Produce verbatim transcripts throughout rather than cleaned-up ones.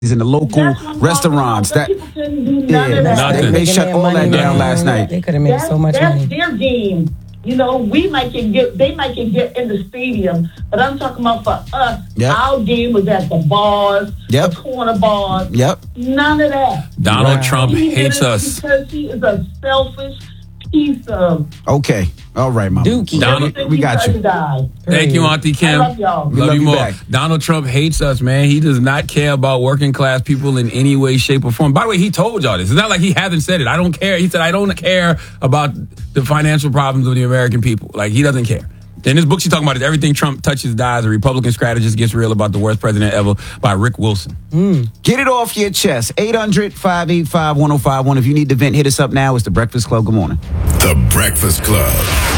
in the local restaurants. That yeah, that. they, they shut all that down last night. They could have made that's, so much that's money. That's their game. You know, we might can get, they might can get in the stadium, but I'm talking about for us. Yep. Our game was at the bars, yep. the corner bars. Yep. None of that. Donald Wow. Trump He hates us because he is a selfish piece of. Okay. All right, Mama. Dookie. Donald, we got you. Thank you, Auntie Kim. I love y'all. Love, love you you more. back. Donald Trump hates us, man. He does not care about working class people in any way, shape, or form. By the way, he told y'all this. It's not like he hasn't said it. I don't care. He said, I don't care about the financial problems of the American people. Like, he doesn't care. In this book, she's talking about is Everything Trump Touches Dies, a Republican strategist gets real about the worst president ever by Rick Wilson. Mm. Get it off your chest. eight hundred, five eight five, one oh five one. If you need to vent, hit us up now. It's The Breakfast Club. Good morning. The Breakfast Club.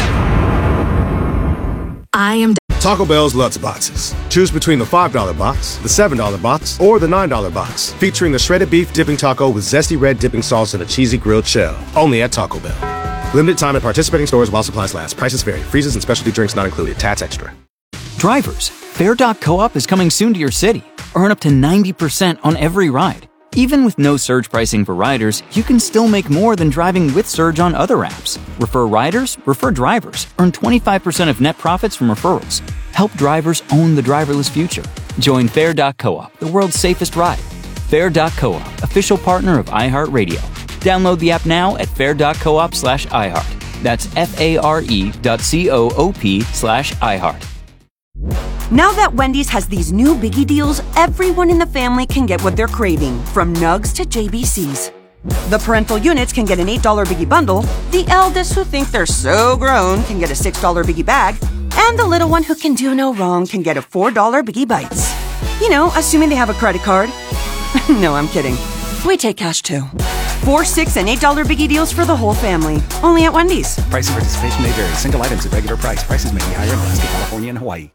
I am Taco Bell's Lutz Boxes. Choose between the five dollar box, the seven dollar box, or the nine dollar box. Featuring the shredded beef dipping taco with zesty red dipping sauce and a cheesy grilled shell. Only at Taco Bell. Limited time at participating stores while supplies last. Prices vary. Freezes and specialty drinks not included. Tats extra. Drivers, Fair dot co-op is coming soon to your city. Earn up to ninety percent on every ride. Even with no surge pricing for riders, you can still make more than driving with surge on other apps. Refer riders, refer drivers. Earn twenty-five percent of net profits from referrals. Help drivers own the driverless future. Join Fair dot co-op, the world's safest ride. Fair dot co-op, official partner of iHeartRadio. Download the app now at fair dot coop slash iHeart. That's F-A-R-E dot C-O-O-P slash iHeart. Now that Wendy's has these new Biggie deals, everyone in the family can get what they're craving, from Nugs to J B Cs. The parental units can get an eight dollar Biggie bundle, the eldest who think they're so grown can get a six dollar Biggie bag, and the little one who can do no wrong can get a four dollar Biggie Bites. You know, assuming they have a credit card. No, I'm kidding. We take cash too. Four, six, and eight dollar Biggie deals for the whole family. Only at Wendy's. Price and participation may vary. Single items at regular price. Prices may be higher in Alaska, California, and Hawaii.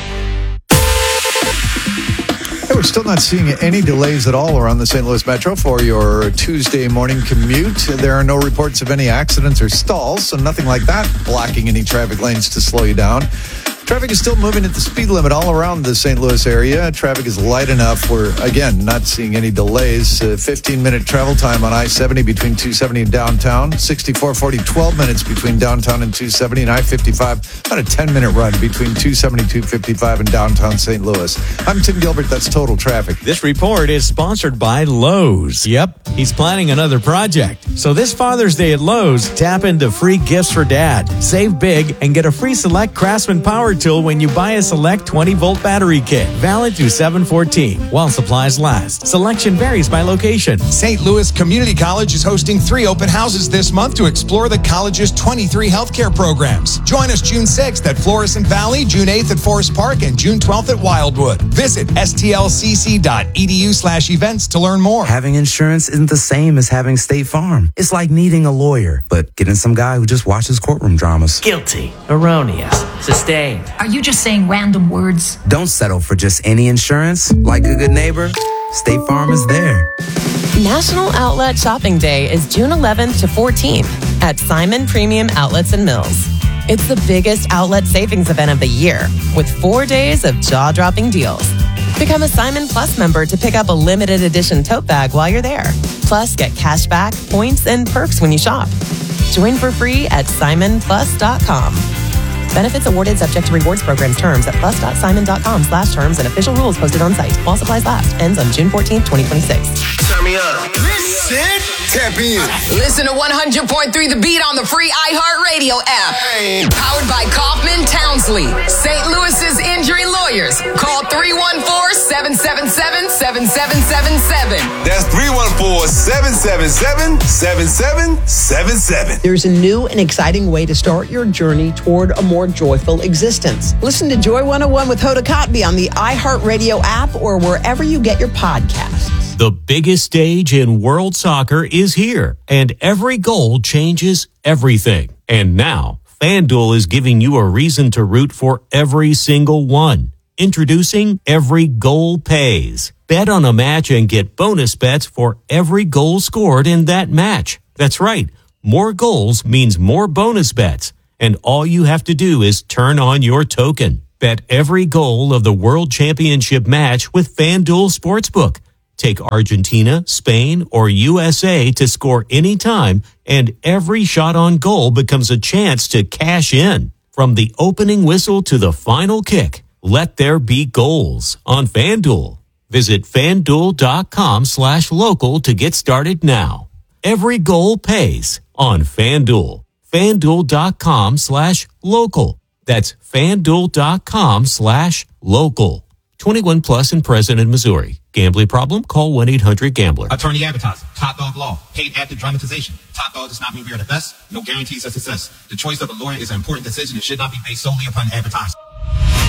Hey, we're still not seeing any delays at all around the Saint Louis Metro for your Tuesday morning commute. There are no reports of any accidents or stalls, so nothing like that blocking any traffic lanes to slow you down. Traffic is still moving at the speed limit all around the Saint Louis area. Traffic is light enough. We're, again, not seeing any delays. Uh, fifteen-minute travel time on I seventy between two seventy and downtown. sixty-four forty, twelve minutes between downtown and two seventy. And I fifty-five, about a ten-minute run between two seventy, two fifty-five and downtown Saint Louis. I'm Tim Gilbert. That's Total Traffic. This report is sponsored by Lowe's. Yep, he's planning another project. So this Father's Day at Lowe's, tap into free gifts for Dad. Save big and get a free Select Craftsman Power Tool when you buy a Select twenty volt battery kit. Valid through seven fourteen while supplies last. Selection varies by location. Saint Louis Community College is hosting three open houses this month to explore the college's twenty-three healthcare programs. Join us June sixth at Florissant Valley, June eighth at Forest Park, and June twelfth at Wildwood. Visit stlcc.edu slash events to learn more. Having insurance isn't the same as having State Farm. It's like needing a lawyer, but getting some guy who just watches courtroom dramas. Guilty. Erroneous. Sustained. Are you just saying random words? Don't settle for just any insurance. Like a good neighbor, State Farm is there. National Outlet Shopping Day is June eleventh to fourteenth at Simon Premium Outlets and Mills. It's the biggest outlet savings event of the year with four days of jaw-dropping deals. Become a Simon Plus member to pick up a limited edition tote bag while you're there. Plus, get cash back, points, and perks when you shop. Join for free at simon plus dot com. Benefits awarded subject to rewards programs terms at plus.simon.com slash terms and official rules posted on site. While supplies last. Ends on June fourteenth, twenty twenty-six. Turn me up. Listen. Tap in. Listen to one hundred point three The Beat on the free iHeartRadio app. Hey. Powered by Kaufman Townsley. Saint Louis's injury lawyers. Call three one four, seven seven seven, seven seven seven seven. That's three one four, seven seven seven, seven seven seven seven. There's a new and exciting way to start your journey toward a more joyful existence. Listen to Joy one oh one with Hoda Kotb on the iHeartRadio app or wherever you get your podcasts. The biggest stage in world soccer is here, and every goal changes everything. And now, FanDuel is giving you a reason to root for every single one. Introducing Every Goal Pays. Bet on a match and get bonus bets for every goal scored in that match. That's right. More goals means more bonus bets. And all you have to do is turn on your token. Bet every goal of the World Championship match with FanDuel Sportsbook. Take Argentina, Spain, or U S A to score anytime, and every shot on goal becomes a chance to cash in. From the opening whistle to the final kick, let there be goals on FanDuel. Visit FanDuel.com slash local to get started now. Every goal pays on FanDuel. FanDuel.com slash local. That's FanDuel.com slash local. twenty-one plus and present in Missouri. Gambling problem? Call one eight hundred gambler. Attorney advertising. Top Dog Law. Paid active dramatization. Top Dog does not mean we are the best. No guarantees of success. The choice of a lawyer is an important decision and should not be based solely upon advertising.